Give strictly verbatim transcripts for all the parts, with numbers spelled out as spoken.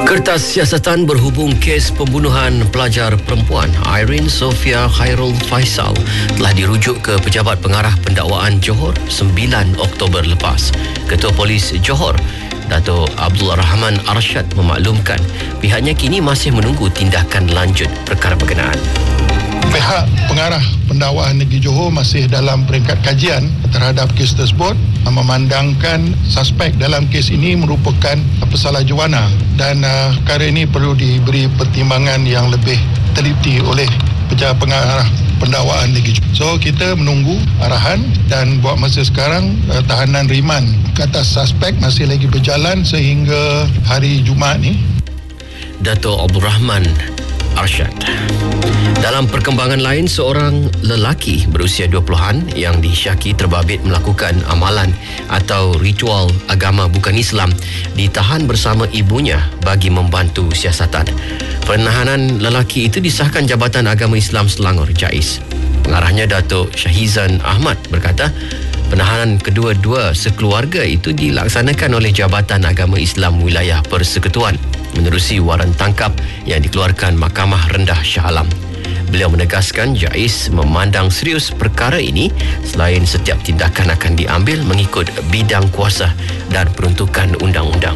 Kertas siasatan berhubung kes pembunuhan pelajar perempuan Irene Sofia Khairul Faisal telah dirujuk ke Pejabat Pengarah Pendakwaan Johor sembilan Oktober lepas. Ketua Polis Johor, Dato' Abdul Rahman Arsyad memaklumkan pihaknya kini masih menunggu tindakan lanjut perkara berkenaan. Pihak Pengarah Pendakwaan Negeri Johor masih dalam peringkat kajian terhadap kes tersebut, memandangkan suspek dalam kes ini merupakan pesalah juana dan uh, perkara ini perlu diberi pertimbangan yang lebih teliti oleh Pejabat Pengarah Pendakwaan Negeri Johor. So kita menunggu arahan dan buat masa sekarang uh, tahanan riman ke atas suspek masih lagi berjalan sehingga hari Jumaat ni. Dato' Abdul Rahman Arsyad. Dalam perkembangan lain, seorang lelaki berusia dua puluhan yang disyaki terbabit melakukan amalan atau ritual agama bukan Islam ditahan bersama ibunya bagi membantu siasatan. Penahanan lelaki itu disahkan Jabatan Agama Islam Selangor JAIS. Pengarahnya Datuk Syahizan Ahmad berkata, penahanan kedua-dua sekeluarga itu dilaksanakan oleh Jabatan Agama Islam Wilayah Persekutuan menerusi waran tangkap yang dikeluarkan Mahkamah Rendah Shah Alam. Beliau menegaskan JAIS memandang serius perkara ini selain setiap tindakan akan diambil mengikut bidang kuasa dan peruntukan undang-undang.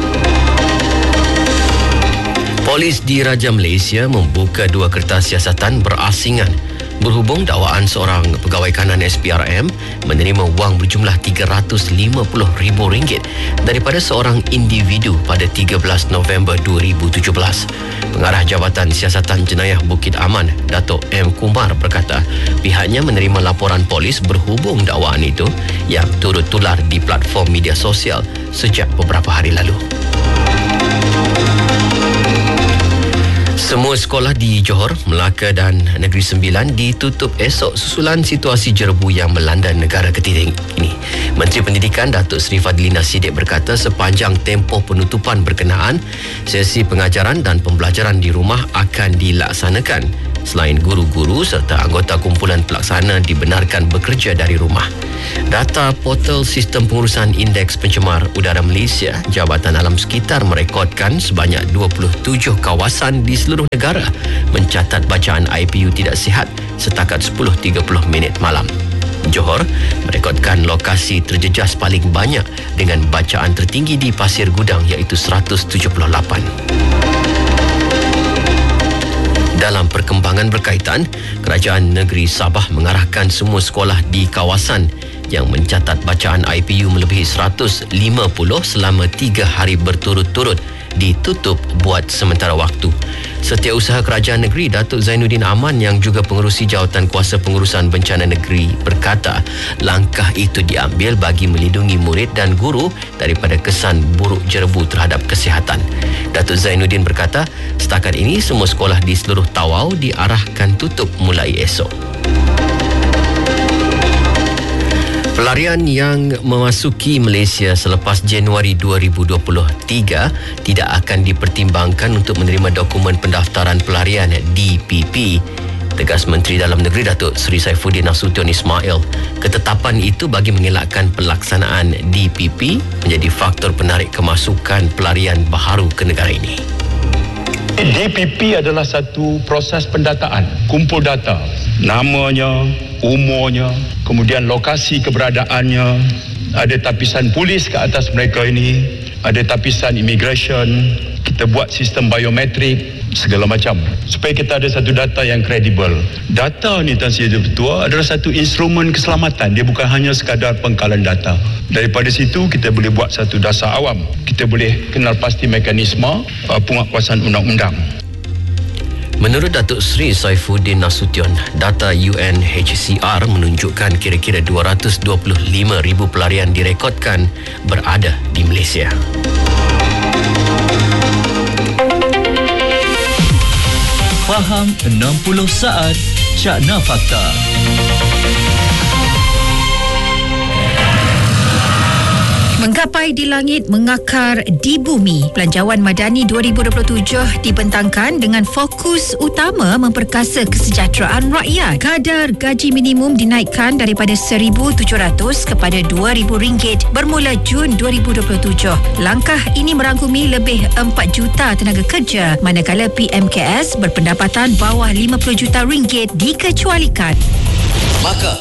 Polis di Raja Malaysia membuka dua kertas siasatan berasingan berhubung dakwaan seorang pegawai kanan S P R M menerima wang berjumlah tiga ratus lima puluh ribu ringgit daripada seorang individu pada tiga belas November dua ribu tujuh belas. Pengarah Jabatan Siasatan Jenayah Bukit Aman, Datuk M. Kumar berkata, pihaknya menerima laporan polis berhubung dakwaan itu yang turut tular di platform media sosial sejak beberapa hari lalu. Semua sekolah di Johor, Melaka dan Negeri Sembilan ditutup esok susulan situasi jerebu yang melanda negara ketiga ini. Menteri Pendidikan Datuk Seri Fadlina Siddiq berkata sepanjang tempoh penutupan berkenaan, sesi pengajaran dan pembelajaran di rumah akan dilaksanakan. Selain guru-guru serta anggota kumpulan pelaksana dibenarkan bekerja dari rumah. Data portal Sistem Pengurusan Indeks Pencemar Udara Malaysia, Jabatan Alam Sekitar merekodkan sebanyak dua puluh tujuh kawasan di seluruh negara mencatat bacaan I P U tidak sihat setakat sepuluh tiga puluh minit malam. Johor merekodkan lokasi terjejas paling banyak dengan bacaan tertinggi di Pasir Gudang iaitu seratus tujuh puluh lapan. Dalam perkembangan berkaitan, Kerajaan Negeri Sabah mengarahkan semua sekolah di kawasan yang mencatat bacaan I P U melebihi seratus lima puluh selama tiga hari berturut-turut ditutup buat sementara waktu. Setiausaha Kerajaan Negeri Datuk Zainuddin Aman yang juga pengerusi Jawatan Kuasa Pengurusan Bencana Negeri berkata, langkah itu diambil bagi melindungi murid dan guru daripada kesan buruk jerebu terhadap kesihatan. Datuk Zainuddin berkata, setakat ini semua sekolah di seluruh Tawau diarahkan tutup mulai esok. Pelarian yang memasuki Malaysia selepas Januari dua ribu dua puluh tiga tidak akan dipertimbangkan untuk menerima dokumen pendaftaran pelarian D P P. Tegas Menteri Dalam Negeri Datuk Seri Saifuddin Nasution Ismail. Ketetapan itu bagi mengelakkan pelaksanaan D P P menjadi faktor penarik kemasukan pelarian baharu ke negara ini. D P P adalah satu proses pendataan, kumpul data, namanya, umurnya, kemudian lokasi keberadaannya, ada tapisan polis ke atas mereka ini, ada tapisan immigration, kita buat sistem biometrik, segala macam, supaya kita ada satu data yang kredibel. Data ni, Tan Sri Ketua, adalah satu instrumen keselamatan, dia bukan hanya sekadar pengkalan data. Daripada situ kita boleh buat satu dasar awam, kita boleh kenal pasti mekanisme uh, penguatkuasaan undang-undang. Menurut Datuk Seri Saifuddin Nasution, data U N H C R menunjukkan kira-kira dua ratus dua puluh lima ribu pelarian direkodkan berada di Malaysia. Faham enam puluh saat Cakna Fakta. Menggapai di langit, mengakar di bumi. Belanjawan Madani dua ribu dua puluh tujuh dibentangkan dengan fokus utama memperkasa kesejahteraan rakyat. Kadar gaji minimum dinaikkan daripada seribu tujuh ratus kepada dua ribu ringgit bermula Jun dua ribu dua puluh tujuh. Langkah ini merangkumi lebih empat juta tenaga kerja, manakala P M K S berpendapatan bawah lima puluh juta ringgit dikecualikan. Maka